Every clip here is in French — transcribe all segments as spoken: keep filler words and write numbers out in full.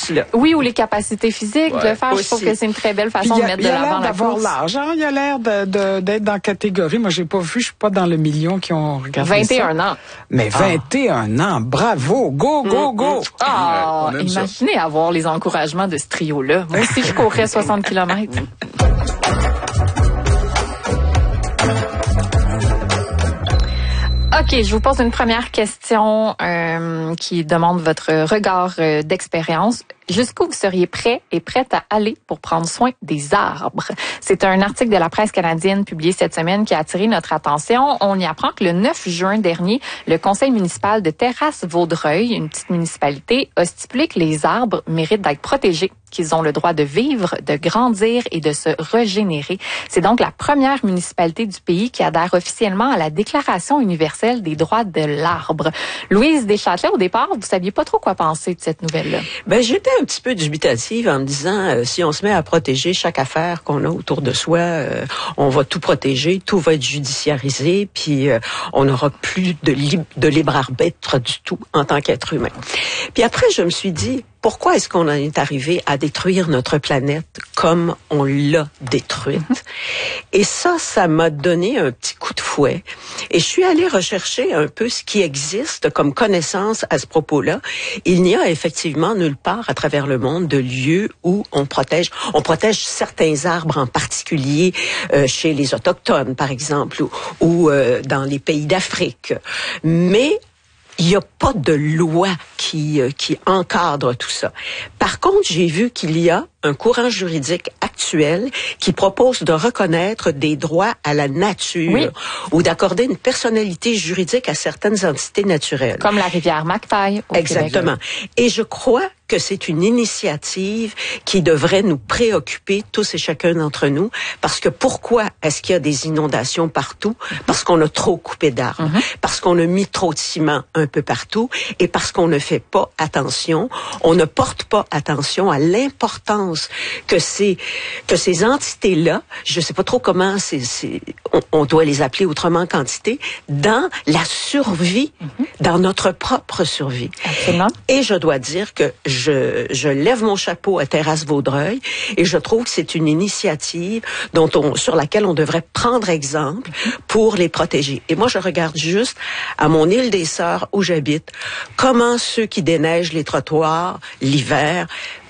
là. Oui, ou les capacités physiques ouais, de le faire. Aussi. Je trouve que c'est une très belle façon a, de mettre de l'avant la course. Il a l'air d'avoir l'âge, hein? Il a l'air de, de, d'être dans la catégorie. Moi, j'ai pas vu, je suis pas dans le million qui ont regardé vingt et un ça. ans. Mais vingt et un ah. ans, bravo, go, go, go. Ah, ouais, imaginez ça. Avoir les encouragements de ce trio-là. Moi aussi, je courrais soixante kilomètres. OK, je vous pose une première question euh, qui demande votre regard euh, d'expérience. Jusqu'où vous seriez prêt et prête à aller pour prendre soin des arbres? C'est un article de la presse canadienne publié cette semaine qui a attiré notre attention. On y apprend que le neuf juin dernier, le conseil municipal de Terrasse-Vaudreuil, une petite municipalité, a stipulé que les arbres méritent d'être protégés, qu'ils ont le droit de vivre, de grandir et de se régénérer. C'est donc la première municipalité du pays qui adhère officiellement à la Déclaration universelle des droits de l'arbre. Louise Deschâtelet, au départ, vous saviez pas trop quoi penser de cette nouvelle-là. Ben, j'étais un petit peu dubitative en me disant, euh, si on se met à protéger chaque affaire qu'on a autour de soi, euh, on va tout protéger, tout va être judiciarisé, puis euh, on n'aura plus de, lib- de libre arbitre du tout en tant qu'être humain. Puis après, je me suis dit, pourquoi est-ce qu'on en est arrivé à détruire notre planète comme on l'a détruite? Mm-hmm. Et ça, ça m'a donné un petit coup de fouet. Et je suis allée rechercher un peu ce qui existe comme connaissance à ce propos-là. Il n'y a effectivement nulle part à travers le monde de lieux où on protège. On protège certains arbres en particulier euh, chez les Autochtones, par exemple, ou, ou euh, dans les pays d'Afrique. Mais il n'y a pas de loi qui euh, qui encadre tout ça. Par contre, j'ai vu qu'il y a un courant juridique actuel qui propose de reconnaître des droits à la nature oui. ou d'accorder une personnalité juridique à certaines entités naturelles. Comme la rivière Mactaille au Exactement. Québec. Et je crois que c'est une initiative qui devrait nous préoccuper tous et chacun d'entre nous, parce que pourquoi est-ce qu'il y a des inondations partout? Parce qu'on a trop coupé d'arbres, mm-hmm. parce qu'on a mis trop de ciment un peu partout, et parce qu'on ne fait pas attention, on ne porte pas attention à l'importance que ces que ces entités-là, je sais pas trop comment c'est, c'est on, on doit les appeler autrement qu'entités, dans la survie, mm-hmm. dans notre propre survie. Absolument. Et je dois dire que Je, je lève mon chapeau à Terrasse-Vaudreuil et je trouve que c'est une initiative dont on, sur laquelle on devrait prendre exemple pour les protéger. Et moi, je regarde juste à mon île des Sœurs où j'habite, comment ceux qui déneigent les trottoirs l'hiver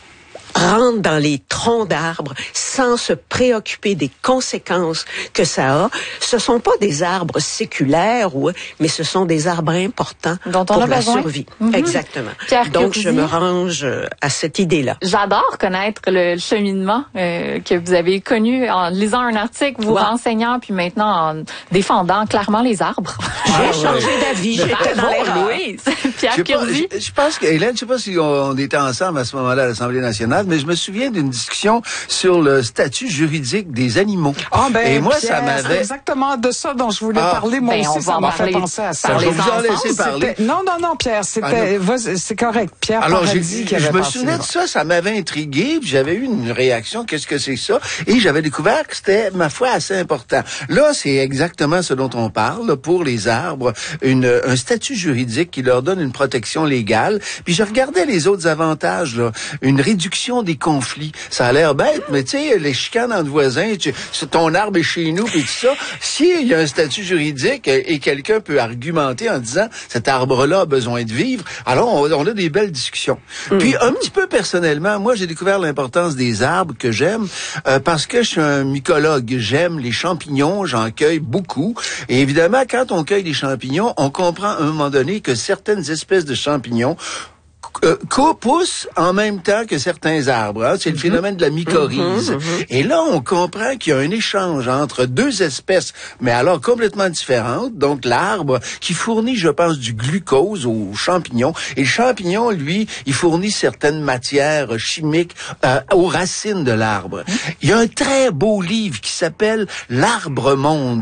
rentrent dans les troncs d'arbres sans se préoccuper des conséquences que ça a. Ce sont pas des arbres séculaires, ou, mais ce sont des arbres importants dont on pour a la besoin. survie. Mm-hmm. Exactement. Pierre Donc, Curzi, je me range à cette idée-là. J'adore connaître le cheminement euh, que vous avez connu en lisant un article, vous wow. renseignant, puis maintenant en défendant clairement les arbres. J'ai ah, changé ouais. d'avis, j'étais dans l'erreur. Louise. Pierre Curzi. Je, je pense que, Hélène, je sais pas si on, on était ensemble à ce moment-là à l'Assemblée nationale, mais je me souviens d'une discussion sur le statut juridique des animaux. Ah ben, et moi, Pierre, ça m'avait... c'est exactement de ça dont je voulais ah, parler. Moi ben, aussi, ça m'a fait penser à ça. Je vais vous en laisser parler. Non, non, non, Pierre, c'était, Alors, c'est correct. Pierre Alors, Paradis qui avait je me passé, souvenais là. de ça, ça m'avait intrigué, puis j'avais eu une réaction, qu'est-ce que c'est ça? Et j'avais découvert que c'était, ma foi, assez important. Là, c'est exactement ce dont on parle, pour les arbres, une, un statut juridique qui leur donne une protection légale. Puis je regardais les autres avantages, là. Une réduction des conflits. Ça a l'air bête, mais tu sais, les chicanes entre voisins, tu, ton arbre est chez nous, puis tout ça. S'il y a un statut juridique et quelqu'un peut argumenter en disant, cet arbre-là a besoin de vivre, alors on, on a des belles discussions. Mmh. Puis un petit peu personnellement, moi j'ai découvert l'importance des arbres que j'aime euh, parce que je suis un mycologue. J'aime les champignons, j'en cueille beaucoup. Et évidemment, quand on cueille des champignons, on comprend à un moment donné que certaines espèces de champignons Euh, poussent en même temps que certains arbres. Hein? C'est mm-hmm. le phénomène de la mycorhize. Mm-hmm. Et là, on comprend qu'il y a un échange entre deux espèces, mais alors complètement différentes. Donc, l'arbre qui fournit, je pense, du glucose aux champignons. Et le champignon, lui, il fournit certaines matières chimiques euh, aux racines de l'arbre. Mm-hmm. Il y a un très beau livre qui s'appelle « L'arbre-monde »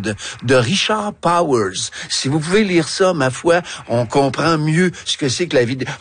de Richard Powers. Si vous pouvez lire ça, ma foi, on comprend mieux ce que c'est que la vie. De... Alors, moi,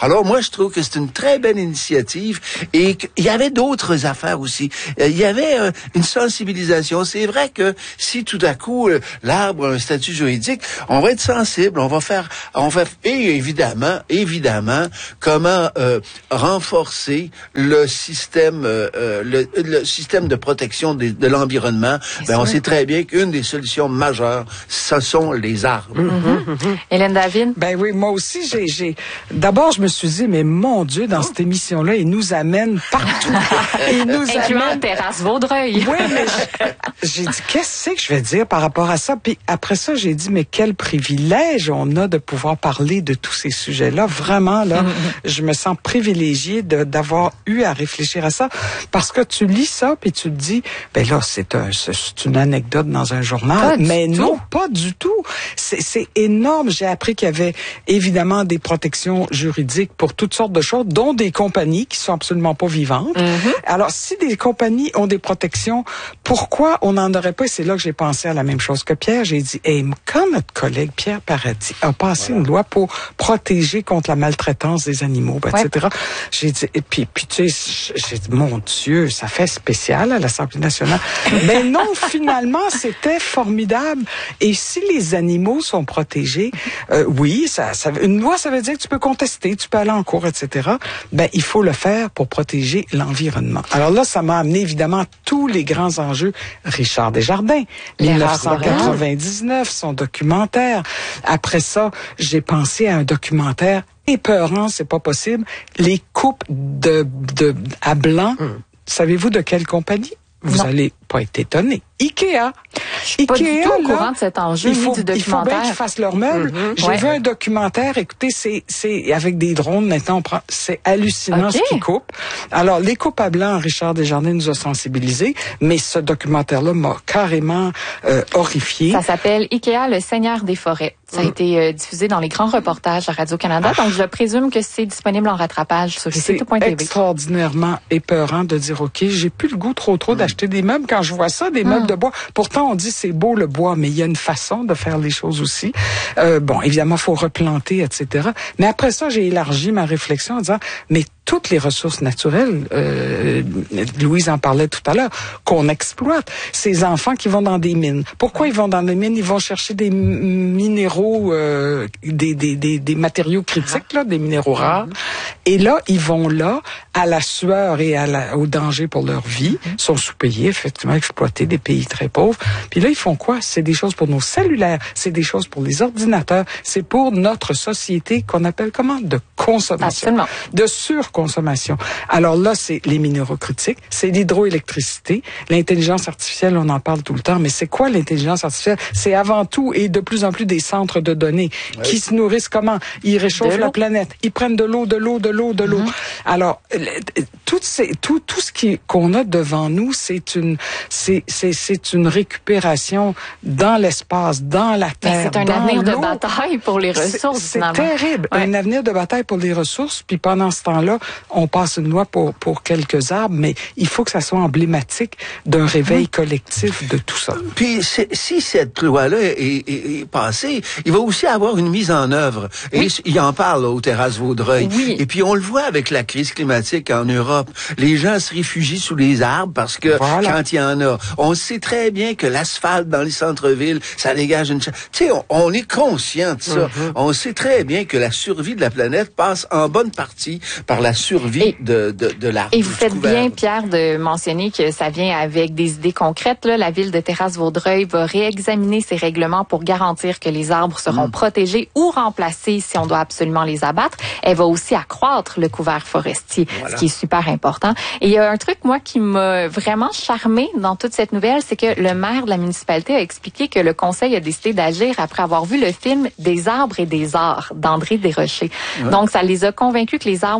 je trouve que c'est une très belle initiative et qu'il y avait d'autres affaires aussi. Euh, il y avait euh, une sensibilisation. C'est vrai que si tout à coup euh, l'arbre a un statut juridique, on va être sensible, on va faire, on va et évidemment, évidemment, comment euh, renforcer le système, euh, le, le système de protection de, de l'environnement. Ben, on sait très bien qu'une des solutions majeures, ce sont les arbres. Mm-hmm. Mm-hmm. Hélène David? Ben oui, moi aussi, j'ai, j'ai, d'abord, je me suis dit, mais mon Dieu, dans cette émission-là, il nous amène partout. Il nous Incluant amène... Terrasse Vaudreuil. Oui, mais je... j'ai dit, qu'est-ce que je vais dire par rapport à ça? Puis après ça, j'ai dit, mais quel privilège on a de pouvoir parler de tous ces sujets-là. Vraiment, là, mm-hmm. je me sens privilégiée de, d'avoir eu à réfléchir à ça. Parce que tu lis ça, puis tu te dis, ben là, c'est, un, c'est une anecdote dans un journal. Pas mais non, tout. pas du tout. C'est, c'est énorme. J'ai appris qu'il y avait évidemment des protections juridiques pour toutes sortes de choses, dont des compagnies qui sont absolument pas vivantes. Mm-hmm. Alors, si des compagnies ont des protections, pourquoi on n'en aurait pas? Et c'est là que j'ai pensé à la même chose que Pierre. J'ai dit, hey, quand notre collègue Pierre Paradis a passé voilà. une loi pour protéger contre la maltraitance des animaux, ben, ouais. et cetera. J'ai dit, et puis, puis tu sais, j'ai dit, mon Dieu, ça fait spécial à l'Assemblée nationale. Mais non, finalement, c'était formidable. Et si les animaux sont protégés, euh, oui, ça, ça, une loi, ça veut dire que tu peux contester, tu peux aller en cours, et cetera. Ben, il faut le faire pour protéger l'environnement. Alors là, ça m'a amené évidemment à tous les grands enjeux. Richard Desjardins, dix-neuf cent quatre-vingt-dix-neuf, son documentaire. Après ça, j'ai pensé à un documentaire épeurant, c'est pas possible. Les coupes de, de à blanc. Hum. Savez-vous de quelle compagnie? Vous n'allez pas être étonné. Ikea. Je suis Ikea, pas du tout au courant de cet enjeu, il faut, ni du documentaire. Il faut bien qu'ils fassent leurs meubles. Mm-hmm. J'ai ouais. vu un documentaire, écoutez, c'est, c'est avec des drones, maintenant, on prend, c'est hallucinant okay. ce qu'ils coupent. Alors, les coupes à blanc, Richard Desjardins nous a sensibilisés, mais ce documentaire-là m'a carrément euh, horrifié. Ça s'appelle Ikea, le Seigneur des forêts. Ça a mm. été euh, diffusé dans les grands reportages à Radio-Canada, ah. donc je présume que c'est disponible en rattrapage sur c'est c tout point t v. C'est extraordinairement épeurant de dire, OK, j'ai plus le goût trop trop mm. d'acheter des meubles quand je vois ça, des mm. meubles de bois. Pourtant, on dit c'est beau le bois, mais il y a une façon de faire les choses aussi. Euh, bon, évidemment, faut replanter, et cetera. Mais après ça, j'ai élargi ma réflexion en disant, mais toutes les ressources naturelles, euh, Louise en parlait tout à l'heure, qu'on exploite. Ces enfants qui vont dans des mines. Pourquoi ils vont dans des mines? Ils vont chercher des minéraux, euh, des, des, des, des matériaux critiques, là, des minéraux rares. Et là, ils vont là, à la sueur et à la, au danger pour leur vie, mm-hmm. sont sous-payés, effectivement, exploités, des pays très pauvres. Puis là, ils font quoi? C'est des choses pour nos cellulaires, c'est des choses pour les ordinateurs, c'est pour notre société qu'on appelle comment? De consommation. Absolument. De surconsommation. Alors là, c'est les minéraux critiques, c'est l'hydroélectricité, l'intelligence artificielle, on en parle tout le temps, mais c'est quoi l'intelligence artificielle? C'est avant tout et de plus en plus des centres de données oui. qui se nourrissent comment? Ils réchauffent la planète, ils prennent de l'eau, de l'eau, de l'eau, de l'eau. Mm-hmm. Alors, tout, ces, tout, tout ce qui, qu'on a devant nous, c'est une, c'est, c'est, c'est une récupération dans l'espace, dans la terre. Mais c'est un dans avenir l'eau. de bataille pour les ressources. C'est, c'est terrible. Ouais. Un avenir de bataille pour les ressources. Puis pendant ce temps-là, on passe une loi pour, pour quelques arbres, mais il faut que ça soit emblématique d'un réveil mmh. collectif de tout ça. Puis si cette loi-là est, est, est passée, il va aussi avoir une mise en œuvre. Et oui. il en parle là, aux Terrasses Vaudreuil. Oui. Et puis on le voit avec la crise climatique en Europe. Les gens se réfugient sous les arbres parce que voilà. quand il y en a, on sait très bien que l'asphalte dans les centres-villes, ça dégage une... Tu sais, on, on est conscient de ça. Mm-hmm. On sait très bien que la survie de la planète passe en bonne partie par la survie et, de, de, de l'arbre. Et vous faites bien, Pierre, de mentionner que ça vient avec des idées concrètes. Là. La ville de Terrasses-Vaudreuil va réexaminer ses règlements pour garantir que les arbres seront mm. protégés ou remplacés si on doit absolument les abattre. Elle va aussi accroître le couvert forestier, voilà. ce qui est super important. Et il y a un truc, moi, qui m'a vraiment charmé dans toute cette nouvelle, c'est que le maire de la municipalité a expliqué que le conseil a décidé d'agir après avoir vu le film Des arbres et des arts d'André Desrochers. Ouais. Donc, ça les a convaincus que les arbres sont des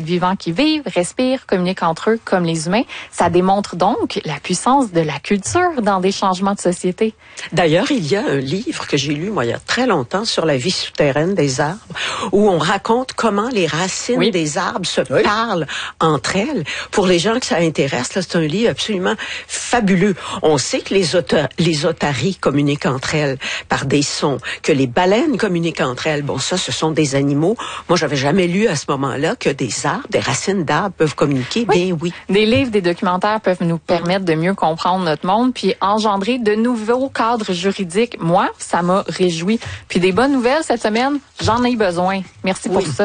êtres vivants qui vivent, respirent, communiquent entre eux comme les humains. Ça démontre donc la puissance de la culture dans des changements de société. D'ailleurs, il y a un livre que j'ai lu, moi, il y a très longtemps, sur la vie souterraine des arbres, où on raconte comment les racines oui. des arbres se oui. parlent entre elles. Pour les gens que ça intéresse, là, c'est un livre absolument fabuleux. On sait que les, ota- les otaries communiquent entre elles par des sons, que les baleines communiquent entre elles. Bon, ça, ce sont des animaux. Moi, j'avais jamais lu à ce moment-là que des arbres, des racines d'arbres peuvent communiquer. Oui. Bien oui. Des livres, des documentaires peuvent nous permettre de mieux comprendre notre monde puis engendrer de nouveaux cadres juridiques. Moi, ça m'a réjoui. Puis des bonnes nouvelles cette semaine, j'en ai besoin. Merci oui. pour ça.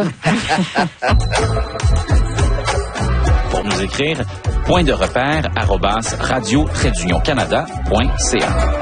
Pour nous écrire, point de repère arobase radio trait d'union canada point c a.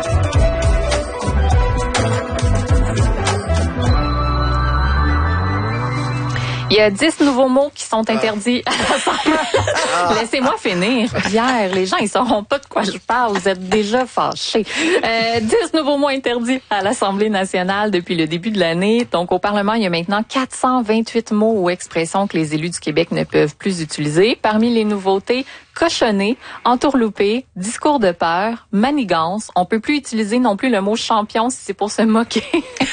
Il y a dix nouveaux mots qui sont interdits à l'Assemblée. Ah. Laissez-moi finir. Pierre, les gens, ils sauront pas de quoi je parle. Vous êtes déjà fâchés. Euh, dix nouveaux mots interdits à l'Assemblée nationale depuis le début de l'année. Donc, au Parlement, il y a maintenant quatre cent vingt-huit mots ou expressions que les élus du Québec ne peuvent plus utiliser. Parmi les nouveautés, cochonner, entourlouper, discours de peur, manigance. On peut plus utiliser non plus le mot champion si c'est pour se moquer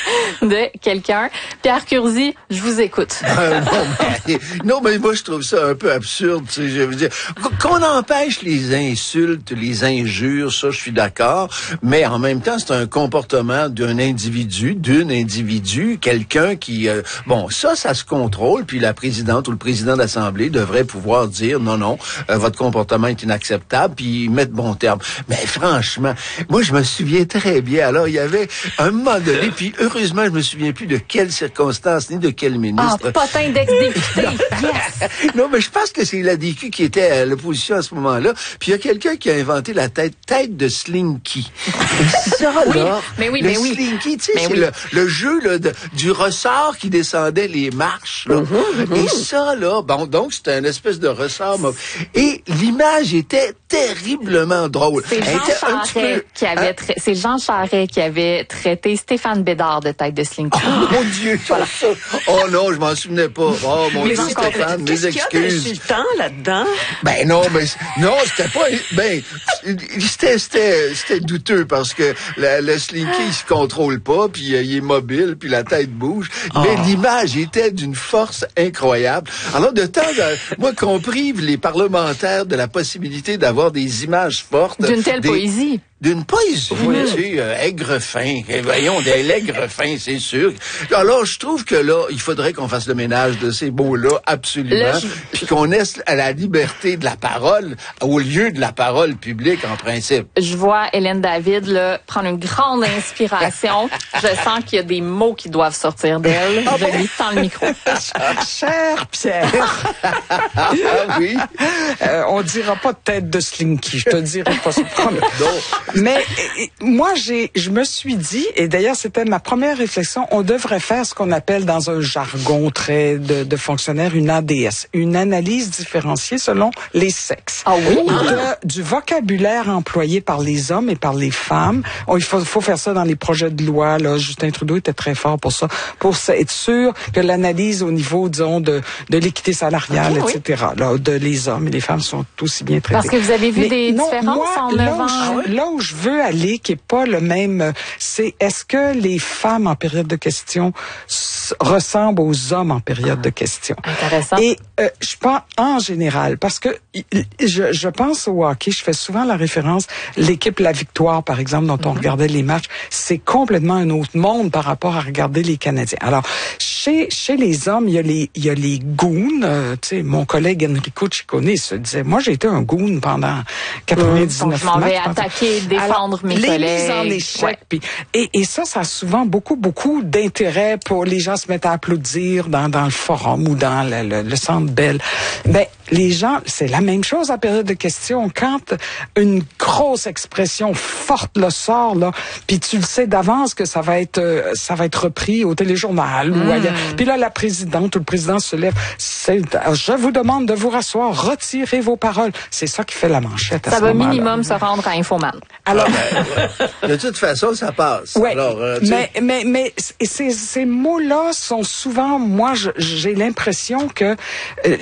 de quelqu'un. Pierre Curzi, je vous écoute. Euh, non, mais, non, mais moi, je trouve ça un peu absurde. Tu sais, je veux dire, qu'on empêche les insultes, les injures, ça, je suis d'accord. Mais en même temps, c'est un comportement d'un individu, d'une individu, quelqu'un qui... Euh, bon, ça, ça se contrôle. Puis la présidente ou le président de l'Assemblée devrait pouvoir dire non, non, euh, votre comportement est inacceptable, puis mettre bon terme. Mais franchement, moi, je me souviens très bien. Alors, il y avait un moment donné, puis heureusement, je me souviens plus de quelle circonstance ni de quel ministre. Ah, potin d'ex-député! Yes! Non, mais je pense que c'est l'A D Q qui était à l'opposition à ce moment-là. Puis il y a quelqu'un qui a inventé la tête, tête de Slinky. Et ça, oui, là, mais oui, le mais oui. Slinky, tu sais, c'est oui. le, le jeu là, de, du ressort qui descendait les marches. Là. Mm-hmm, mm-hmm. Et ça, là, bon, donc c'était une espèce de ressort. Et l'image était terriblement drôle. C'est Jean Charest peu... qui avait hein? tra... c'est Jean Charest qui avait traité Stéphane Bédard de tête de Slinky. Oh mon Dieu, voilà. ça. Oh non, je m'en souvenais pas. Oh mon mais Dieu, Stéphane, mes excuses. Qu'est-ce qu'il y a d'insultant là-dedans? Ben non, mais non, c'était pas. Ben, c'était c'était c'était douteux parce que la, le Slinky il se contrôle pas, puis euh, il est mobile, puis la tête bouge. Oh. Mais l'image était d'une force incroyable. Alors de temps, à, moi, qu'on prive les parlementaires de la possibilité d'avoir des images fortes, d'une telle des, poésie. D'une poésie, oui. Tu sais, euh, aigre-fin. Voyons, des l'aigre-fin, c'est sûr. Alors, je trouve que là, il faudrait qu'on fasse le ménage de ces mots-là, absolument, je... puis qu'on laisse à la liberté de la parole au lieu de la parole publique, en principe. Je vois Hélène David là, prendre une grande inspiration. Je sens qu'il y a des mots qui doivent sortir d'elle. Ah, je bon? lui tends le micro. Cher Pierre. Ah oui. Euh, on dira pas de tête de Slinky, je te dirai pas ça. Non. Mais et, moi, j'ai, je me suis dit, et d'ailleurs c'était ma première réflexion, on devrait faire ce qu'on appelle dans un jargon très de, de fonctionnaire une A D S, une analyse différenciée selon les sexes. Ah oui. De, du vocabulaire employé par les hommes et par les femmes. On, il faut, faut faire ça dans les projets de loi. Là, Justin Trudeau était très fort pour ça, pour être sûr que l'analyse au niveau, disons, de, de l'équité salariale, okay, et cetera. Oui. Là, de les hommes et les femmes sont aussi bien traités. Parce que vous avez vu Mais des non, différences moi, en neuf ans. Ah oui? Là où je veux aller, qui est pas le même, c'est est-ce que les femmes en période de question s- ressemblent aux hommes en période ah, de question? Intéressant. Et euh, je pense en général, parce que je, je pense au hockey, je fais souvent la référence, l'équipe La Victoire, par exemple, dont on mm-hmm. regardait les matchs, c'est complètement un autre monde par rapport à regarder les Canadiens. Alors, chez chez les hommes, il y a les il y a les goons. Euh, tu sais, mon collègue Enrico Ciccone se disait, moi j'ai été un goon pendant quatre-vingt-dix-neuf mmh, donc, je m'en vais attaquer, défendre Alors, mes les collègues. Les mises en échec. Ouais. Puis, et, et ça, ça a souvent beaucoup, beaucoup d'intérêt pour les gens se mettent à applaudir dans, dans le forum ou dans le, le, le centre Bell. Mais Les gens, c'est la même chose en période de questions. Quand une grosse expression forte le sort, là, puis tu le sais d'avance que ça va être, euh, ça va être repris au téléjournal mmh. ou ailleurs. Puis là, la présidente ou le président se lève. C'est, je vous demande de vous rasseoir, retirez vos paroles. C'est ça qui fait la manchette à ça ce va moment-là. minimum se rendre à Infoman. Alors, de toute façon, ça passe. Ouais, Alors, euh, mais, mais, mais ces, ces mots-là sont souvent, moi, je, j'ai l'impression que euh,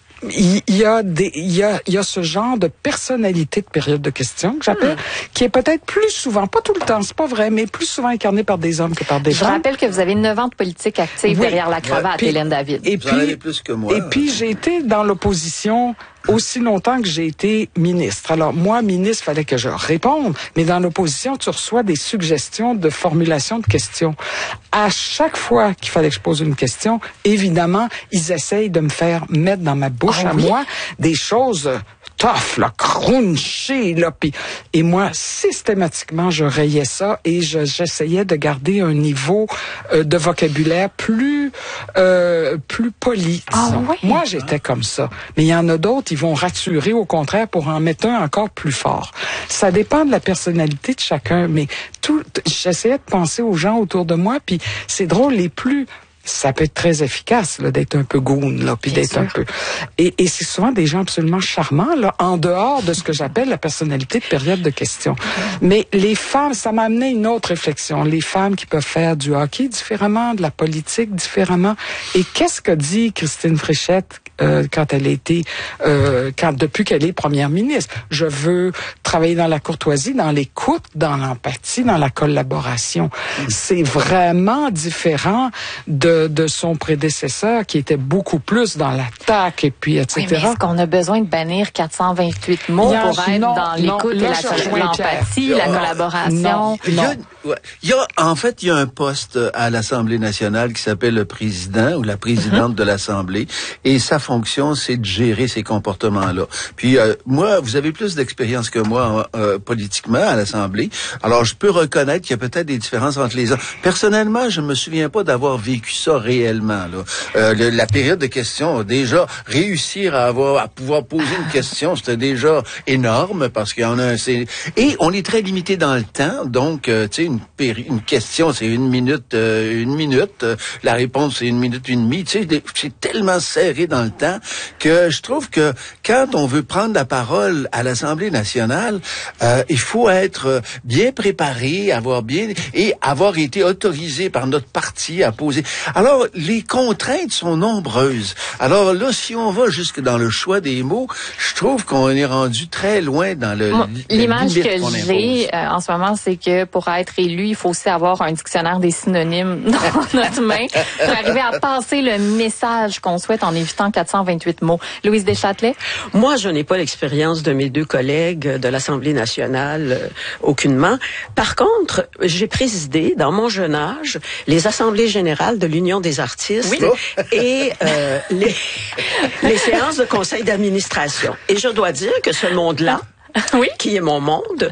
il y a des, il y a, il y a ce genre de personnalité de période de questions que j'appelle, hmm. qui est peut-être plus souvent, pas tout le temps, c'est pas vrai, mais plus souvent incarné par des hommes que par des Je femmes. Je rappelle que vous avez neuf ans de politique active oui. derrière la cravate, ouais. Hélène David. Et vous en avez plus que moi. Et puis, j'ai été dans l'opposition aussi longtemps que j'ai été ministre. Alors, moi, ministre, fallait que je réponde, mais dans l'opposition, tu reçois des suggestions de formulation de questions. À chaque fois qu'il fallait que je pose une question, évidemment, ils essayent de me faire mettre dans ma bouche oh, à oui? moi des choses tough, là, crunchy, là, pis, et moi, systématiquement, je rayais ça et je, j'essayais de garder un niveau euh, de vocabulaire plus, euh, plus poli. Ah, oui? Moi, j'étais comme ça. Mais il y en a d'autres, ils vont raturer au contraire pour en mettre un encore plus fort. Ça dépend de la personnalité de chacun, mais tout, j'essayais de penser aux gens autour de moi, puis c'est drôle, les plus ça peut être très efficace là, d'être un peu goon, là, puis d'être sûr. un peu. Et, et c'est souvent des gens absolument charmants, là, en dehors de ce que j'appelle la personnalité de période de questions. Mais les femmes, ça m'a amené une autre réflexion. Les femmes qui peuvent faire du hockey différemment, de la politique différemment. Et qu'est-ce que dit Christine Fréchette euh, quand elle a été, euh, quand depuis qu'elle est première ministre? Je veux travailler dans la courtoisie, dans l'écoute, dans l'empathie, dans la collaboration. Mmh. C'est vraiment différent de de son prédécesseur qui était beaucoup plus dans l'attaque et puis et cetera. Oui, mais est-ce qu'on a besoin de bannir quatre cent vingt-huit mots a, pour être non, dans l'écoute non, et la, l'empathie, la non, collaboration? Non, il, y a, ouais, il y a, en fait, il y a un poste à l'Assemblée nationale qui s'appelle le président ou la présidente mm-hmm. de l'Assemblée et sa fonction, c'est de gérer ces comportements-là. Puis euh, moi, vous avez plus d'expérience que moi euh, politiquement à l'Assemblée. Alors, je peux reconnaître qu'il y a peut-être des différences entre les uns. Personnellement, je me souviens pas d'avoir vécu ça réellement. Là. Euh, le, la période de questions, déjà, réussir à avoir, à pouvoir poser une question, c'était déjà énorme parce qu'il y en a un... C'est, et on est très limité dans le temps, donc, euh, tu sais, une, péri, une question, c'est une minute, euh, une minute, euh, la réponse, c'est une minute, une demie, tu sais, c'est tellement serré dans le temps que je trouve que quand on veut prendre la parole à l'Assemblée nationale, euh, il faut être bien préparé, avoir bien... et avoir été autorisé par notre parti à poser... Alors, les contraintes sont nombreuses. Alors là, si on va jusque dans le choix des mots, je trouve qu'on est rendu très loin dans le Moi, l'image que j'ai euh, en ce moment, c'est que pour être élu, il faut aussi avoir un dictionnaire des synonymes dans notre main pour arriver à passer le message qu'on souhaite en évitant quatre cent vingt-huit mots. Louise Deschâtelet? Moi, je n'ai pas l'expérience de mes deux collègues de l'Assemblée nationale, euh, aucunement. Par contre, j'ai présidé, dans mon jeune âge, les assemblées générales de l'Union des artistes oui. et euh, les, les séances de conseil d'administration. Et je dois dire que ce monde-là, oui. qui est mon monde,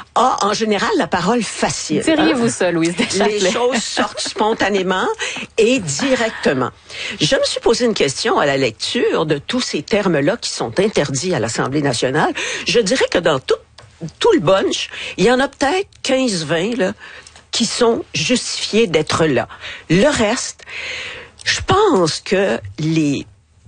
a en général la parole facile. Diriez-vous hein? ça, Louise Deschâtelet? Les choses sortent spontanément et directement. Je me suis posé une question à la lecture de tous ces termes-là qui sont interdits à l'Assemblée nationale. Je dirais que dans tout, tout le bunch, il y en a peut-être quinze vingt là, qui sont justifiés d'être là. Le reste, je pense que les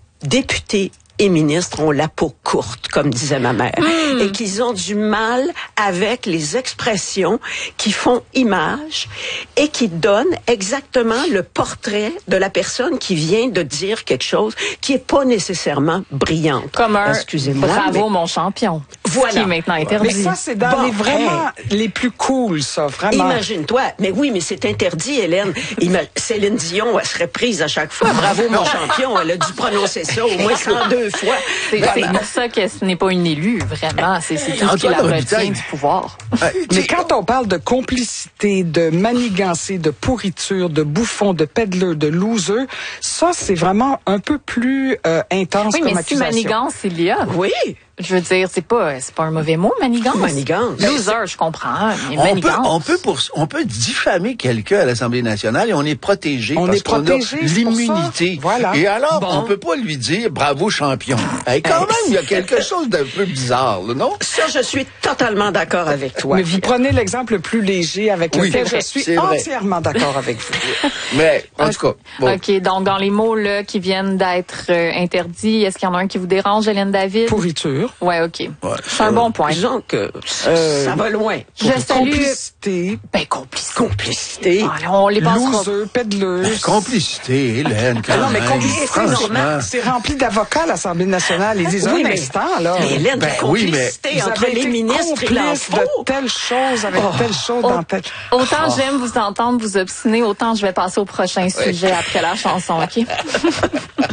députés et ministres ont la peau courte, comme disait ma mère, mmh. et qu'ils ont du mal avec les expressions qui font image et qui donnent exactement le portrait de la personne qui vient de dire quelque chose qui est pas nécessairement brillante. Comme un Excusez-moi, bravo mais... mon champion. Voilà. Qui est maintenant interdit. Mais ça, c'est dans bon, les vraiment hey. les plus cool, ça, vraiment. Imagine-toi. Mais oui, mais c'est interdit, Hélène. Ima... Céline Dion, elle serait prise à chaque fois. Bravo mon champion. Elle a dû prononcer ça au moins cent deux fois. C'est, c'est pour ça que ce n'est pas une élue, vraiment. C'est, c'est tout ce qui la retient du pouvoir. Mais quand on parle de complicité, de manigancé, de pourriture, de bouffon, de peddler, de loser, ça, c'est vraiment un peu plus euh, intense oui, comme mais accusation. Si manigance, il y a. Oui. Je veux dire, c'est pas, c'est pas un mauvais mot, manigance. Manigance. Loser, je comprends, mais On peut, manigance. on peut pour, on peut diffamer quelqu'un à l'Assemblée nationale et on est protégé On parce est qu'on protégé, a c'est pour ça. l'immunité. Voilà. Et alors, Bon. on peut pas lui dire bravo champion. Et quand même, il y a quelque chose d'un peu bizarre, là, non? Ça, je suis totalement d'accord avec toi. Mais vous prenez l'exemple le plus léger avec Oui, lequel c'est vrai, je suis c'est vrai. entièrement d'accord avec vous. Mais, en tout cas, bon. OK, donc dans les mots là qui viennent d'être euh, interdits, est-ce qu'il y en a un qui vous dérange, Hélène David? Pourriture. Ouais, OK. Ouais, c'est un bon point. Disons que ça, Euh, ça va loin. Je salue... Complicité. Ben, complicité. Complicité. Ah, là, on les passera. Loser, pédeleuse. Complicité, Hélène, quand Ah non, mais même. complicité, Franchement. c'est rempli d'avocats à l'Assemblée nationale. Ils disent Oui, un mais- instant, là. Mais Hélène, Ben la oui, mais complicité Vous entre avez les été ministres et complice l'info. de telle chose avec telle chose dans telle... Autant j'aime vous entendre vous obstiner, autant je vais passer au prochain sujet après la chanson, OK?